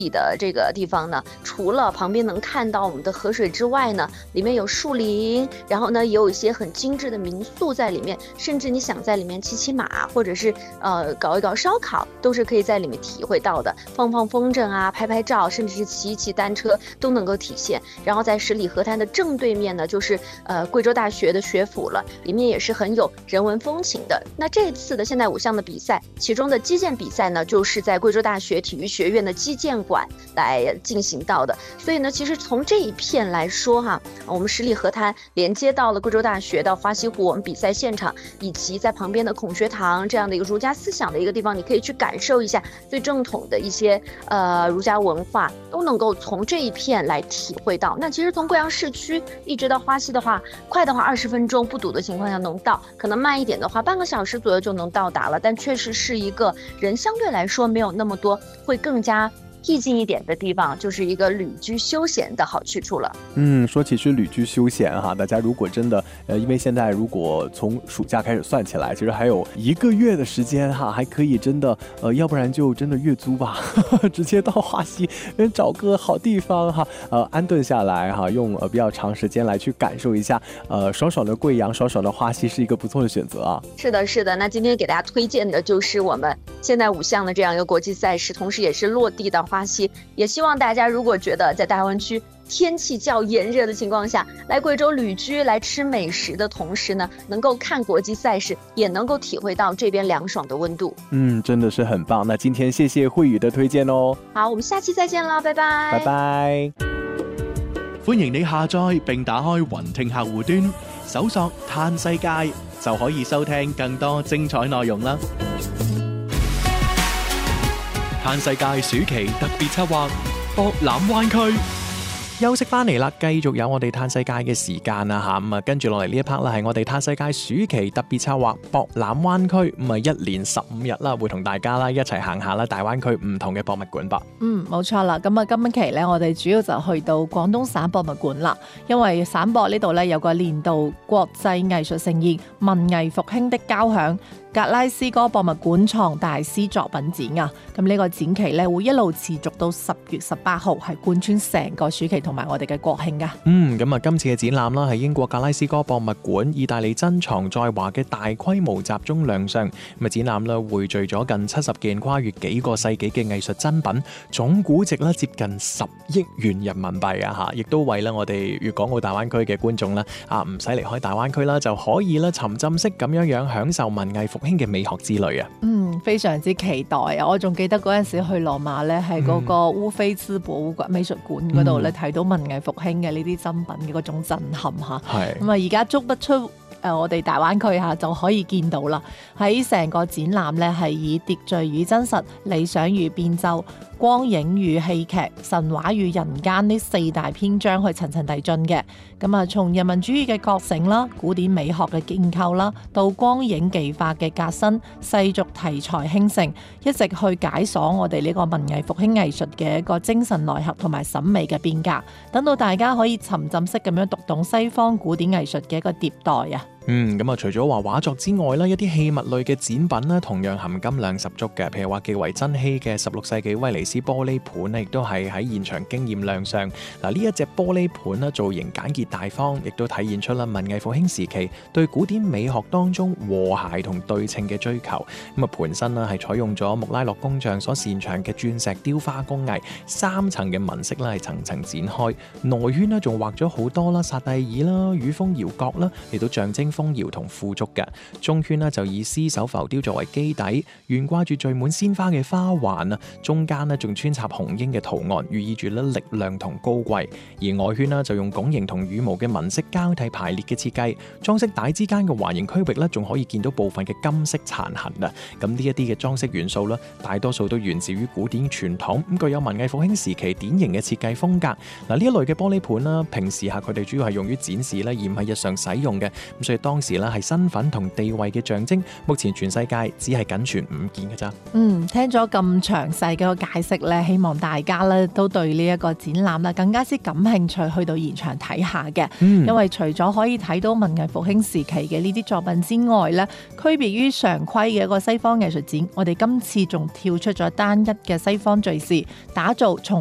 的这个地方呢，除了旁边能看到我们的河水之外呢，里面有树林，然后呢也有一些很精致的民宿在里面，甚至你想在里面骑骑马，或者是搞一搞烧烤，都是可以在里面体会到的。放放风筝啊，拍拍照，甚至是骑一骑单车都能够体现。然后在十里河滩的正对面呢，就是贵州大学的学府了，里面也是很有人文风情的。那这次的现代五项的比赛，其中的击剑比赛呢，就是在贵州大学体育学院的击剑馆来进行到的。所以呢，其实从这一片来说哈，我们十里河滩连接到了贵州大学的花溪湖，我们比赛现场，以及在旁边的孔学堂这样的一个儒家思想的一个地方，你可以去感受一下最正统的一些儒家文化，都能够从这一片来体会到。那其实从贵阳市区一直到花溪的话，快的话20分钟不堵的情况下能到，可能慢一点的话半个小时左右就能到达了。但确实是一个人相对来说没有那么多，会更加僻静一点的地方，就是一个旅居休闲的好去处了。 说起是旅居休闲哈，大家如果真的因为现在如果从暑假开始算起来，其实还有1个月的时间哈，还可以真的要不然就真的月租吧，直接到花溪找个好地方哈，安顿下来哈，用比较长时间来去感受一下爽爽的贵阳，爽爽的花溪是一个不错的选择啊。 是的，是的。那今天给大家推荐的就是我们现代五项的这样一个国际赛事，同时也是落地到花溪。也希望大家如果觉得在大湾区天气较炎热的情况下，来贵州旅居，来吃美食的同时呢，能够看国际赛事，也能够体会到这边凉爽的温度。 真的是很棒。那今天谢谢慧宇的推荐哦。 好，我们下期再见啦，拜拜。 拜拜。 歡迎你下載並打開雲聽客戶端，搜索嘆世界就可以收聽更多精彩內容啦。嘆世界暑期特別策劃博覽灣區。 休息翻嚟啦，繼續有我哋嘆世界嘅時間啦嚇，咁跟住落嚟呢一 part 啦，係我哋嘆世界暑期特別策劃博覽灣區，咁1連15日啦，會同大家啦一齊行下啦大灣區唔同嘅博物館噃。 冇錯啦，咁今期咧我哋主要就去到廣東省博物館啦，因為省博呢度咧有個年度國際藝術盛宴文藝復興的交響格拉斯哥博物館藏大師作品展啊，咁呢個展期咧會一路持續到10月18號，係貫穿成個暑期同埋我哋嘅國慶噶。 咁今次嘅展覽啦係英國格拉斯哥博物館意大利珍藏在華嘅大規模集中亮相，咁展覽啦匯聚咗近70件跨越幾個世紀嘅藝術珍品，總估值啦接近10億元人民幣啊嚇，亦都為啦我哋粵港澳大灣區嘅觀眾啦唔使離開大灣區啦，就可以啦沉浸式咁樣享受文藝復興嘅美學之旅啊。 非常之期待啊！我仲記得嗰陣時去羅馬咧，係嗰個烏菲茲博物館美術館嗰度咧睇到文藝復興嘅呢啲珍品嘅嗰種震撼嚇。咁而家足不出我哋大灣區下就可以見到啦。喺成個展覽咧係以秩序與真實、理想與變奏、光影與戲劇、神話與人間呢4大篇章去層層遞進嘅。咁從人民主義嘅覺醒啦、古典美學嘅建構啦，到光影技法嘅革新、世俗題材興盛，一直去解鎖我哋呢個文藝復興藝術嘅一個精神內核同埋審美嘅變革，等到大家可以沉浸式咁樣讀懂西方古典藝術嘅一個迭代啊！ 除咗話畫作之外啦，一啲器物類嘅展品咧，同樣含金量十足嘅。譬如話極為珍稀嘅16世紀威尼斯玻璃盤咧，亦都係喺現場驚豔亮相。呢一隻玻璃盤咧，造型簡潔大方，亦都體現出啦文藝復興時期對古典美學當中和諧同對稱嘅追求。盤身啦係採用咗穆拉諾工匠所擅長嘅鑽石雕花工藝，3層嘅紋飾啦係層層展開，內圈咧仲畫咗好多啦薩蒂爾啦、雨風搖角啦，嚟到象徵豐饒同富足嘅。中圈呢就以獅首浮雕作為基底，懸掛住綴滿鮮花嘅花環啊，中間呢仲穿插紅鷹嘅圖案，寓意住咧力量同高貴。而外圈呢就用拱形同羽毛嘅紋飾交替排列嘅設計，裝飾帶之間嘅環形區域呢仲可以見到部分嘅金色殘痕啊。咁呢一啲嘅裝飾元素呢，大多數都源自於古典傳統，咁具有文藝復興時期典型嘅設計風格。呢一類嘅玻璃盤啦，平時佢哋主要係用於展示咧，而唔係日常使用嘅，咁所以當時啦係身份同地位嘅象徵，目前全世界只係僅存5件嘅咋。 聽咗咁詳細嘅個解釋咧，希望大家咧都對呢一個展覽啦更加之感興趣，去到現場睇下嘅。因為除咗可以睇到文藝復興時期嘅呢啲作品之外咧，區別於常規嘅一個西方藝術展，我哋今次仲跳出咗單一嘅西方敘事，打造從